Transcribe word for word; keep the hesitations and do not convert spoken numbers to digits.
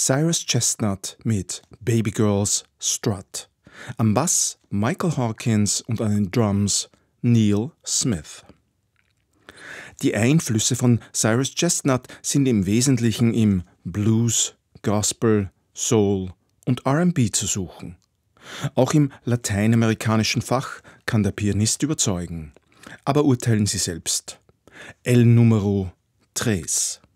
Cyrus Chestnut mit Baby Girls Strut. Am Bass Michael Hawkins und an den Drums Neil Smith. Die Einflüsse von Cyrus Chestnut sind im Wesentlichen im Blues, Gospel, Soul und R and B zu suchen. Auch im lateinamerikanischen Fach kann der Pianist überzeugen. Aber urteilen Sie selbst. El Número tres.